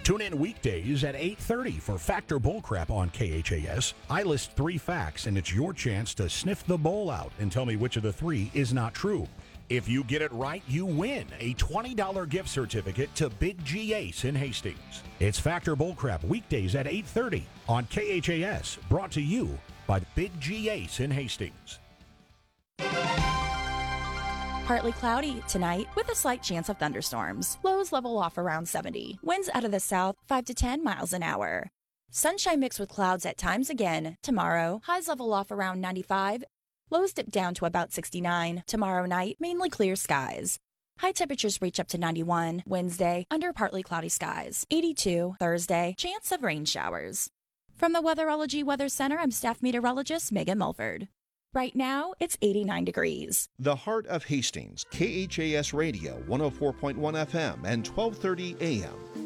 Tune in weekdays at 8:30 for Factor Bullcrap on KHAS. I list 3 facts, and it's your chance to sniff the bowl out and tell me which of the 3 is not true. If you get it right, you win a $20 gift certificate to Big G Ace in Hastings. It's Factor Bullcrap weekdays at 8:30 on KHAS, brought to you by Big G Ace in Hastings. Partly cloudy tonight with a slight chance of thunderstorms. Lows level off around 70. Winds out of the south 5 to 10 miles an hour. Sunshine mixed with clouds at times again tomorrow. Highs level off around 95. Lows dip down to about 69. Tomorrow night, mainly clear skies. High temperatures reach up to 91. Wednesday, under partly cloudy skies. 82. Thursday, chance of rain showers. From the Weatherology Weather Center, I'm staff meteorologist Megan Mulford. Right now, it's 89 degrees. The heart of Hastings, KHAS Radio, 104.1 FM and 1230 AM.